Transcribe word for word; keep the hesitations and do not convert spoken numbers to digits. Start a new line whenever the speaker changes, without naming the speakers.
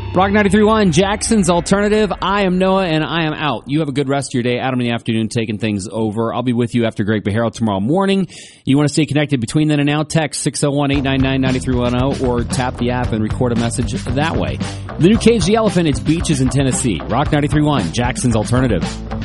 Rock ninety-three point one, Jackson's Alternative. I am Noah, and I am out. You have a good rest of your day. Adam in the afternoon taking things over. I'll be with you after Greg Beharo tomorrow morning. You want to stay connected between then and now, text six oh one, eight nine nine, nine three one oh or tap the app and record a message that way. The new Cage the Elephant, it's Beaches in Tennessee. Rock ninety-three point one, Jackson's Alternative.